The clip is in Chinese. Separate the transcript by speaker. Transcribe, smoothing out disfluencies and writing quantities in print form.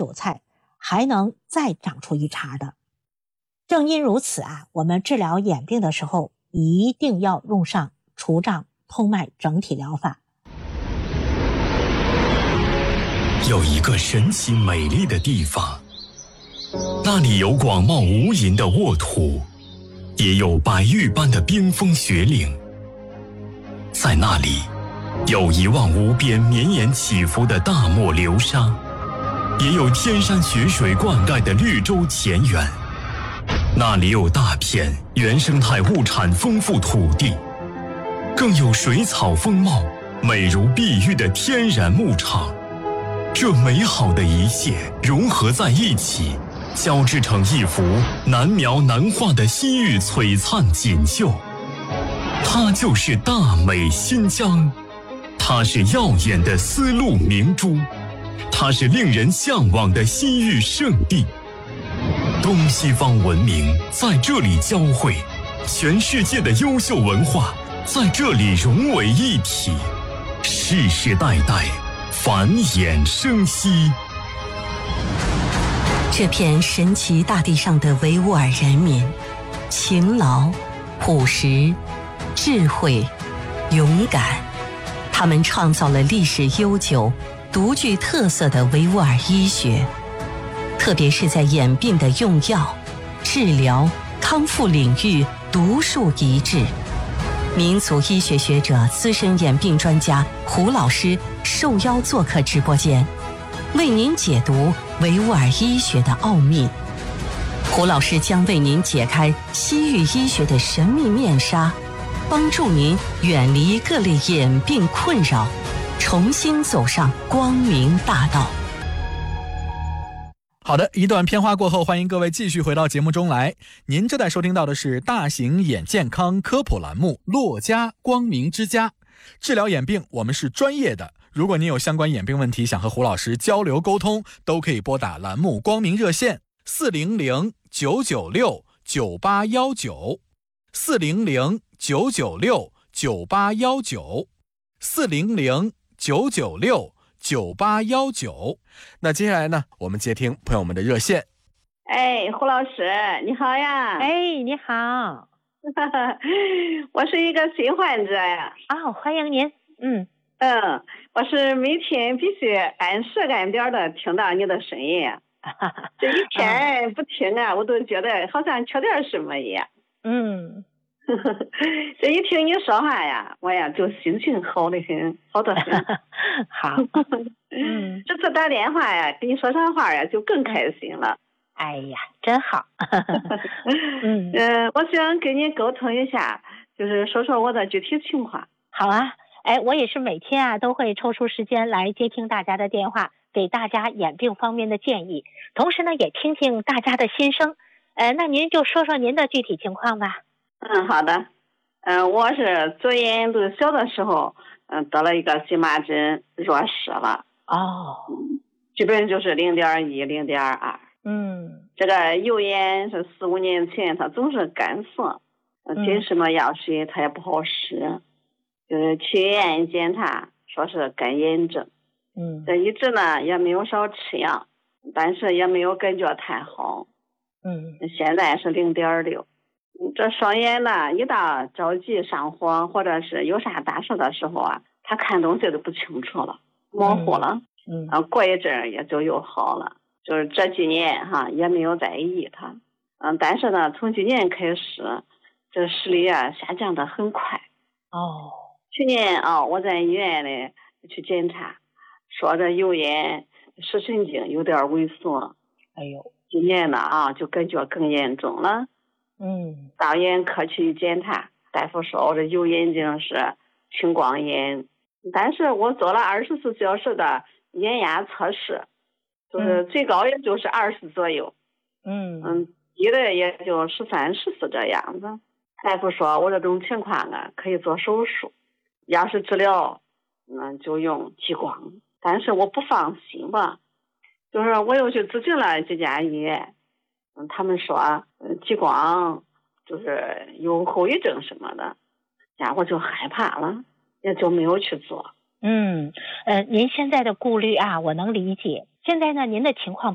Speaker 1: 韭菜，还能再长出一茬的。正因如此啊，我们治疗眼病的时候一定要用上除障通脉整体疗法。
Speaker 2: 有一个神奇美丽的地方，那里有广袤无垠的沃土，也有白玉般的冰封雪岭。在那里有一望无边绵延起伏的大漠流沙，也有天山雪水灌溉的绿洲田园。那里有大片原生态物产丰富土地，更有水草丰茂、美如碧玉的天然牧场。这美好的一切融合在一起，交织成一幅难描难画的西域璀璨锦绣。它就是大美新疆，它是耀眼的丝路明珠，它是令人向往的西域圣地。东西方文明在这里交汇，全世界的优秀文化在这里融为一体，世世代代繁衍生息。
Speaker 3: 这片神奇大地上的维吾尔人民，勤劳、朴实、智慧、勇敢，他们创造了历史悠久、独具特色的维吾尔医学，特别是在眼病的用药、治疗、康复领域独树一帜。民族医学学者、资深眼病专家胡老师受邀做客直播间，为您解读维吾尔医学的奥秘。胡老师将为您解开西域医学的神秘面纱，帮助您远离各类眼病困扰，重新走上光明大道。
Speaker 4: 好的，一段片花过后，欢迎各位继续回到节目中来。您正在收听到的是大型眼健康科普栏目《洛家光明之家》。治疗眼病，我们是专业的。如果您有相关眼病问题，想和胡老师交流沟通，都可以拨打栏目光明热线400-996-9819 400-996-9819 400-996-9819。那接下来呢，我们接听朋友们的热线。
Speaker 5: 哎，胡老师你好呀。
Speaker 1: 哎，你好。
Speaker 5: 我是一个新患者呀。
Speaker 1: 欢迎您。
Speaker 5: 我是每天必须按时按点的听到你的声音。这一天不听啊，我都觉得好像缺点什么一样。这一听你说话呀，我呀就心情好得很，好得很。
Speaker 1: 好。
Speaker 5: 这次打电话呀，跟你说上话呀，就更开心了。
Speaker 1: 哎呀，真好。
Speaker 5: 我想跟你沟通一下，就是说说我的具体情况。
Speaker 1: 好啊。我也是每天啊都会抽出时间来接听大家的电话，给大家眼病方面的建议，同时呢也听听大家的心声。那您就说说您的具体情况吧。
Speaker 5: 好的。我是左眼都小的时候，得了一个荨麻疹弱视了。基本就是0.1、0.2。这个右眼是4-5年前，它总是干涩，进什么药水它也不好使。就是去医院检查，说是干眼症。这一直呢也没有少吃药，但是也没有感觉太好。现在是0.6。这双眼呢，一到着急上火或者是有啥大事的时候啊，他看东西都不清楚了，模糊了。过一阵也就又好了。就是这几年也没有再医他。但是呢，从今年开始，这视力啊下降得很快。去年我在医院里去检查，说这右眼视神经有点萎缩。今年呢就感觉更严重了。到眼科去检查，大夫说我这右眼睛是青光眼，但是我做了24小时的眼压测试，就是最高也就是20左右。低的也就13、14这样子。大夫说我这种情况啊可以做手术，要是治疗就用激光，但是我不放心吧，就是我又去咨询了几家医院，他们说激光就是有后遗症什么的，我就害怕了，也就没有去做。
Speaker 1: 您现在的顾虑啊，我能理解。现在呢，您的情况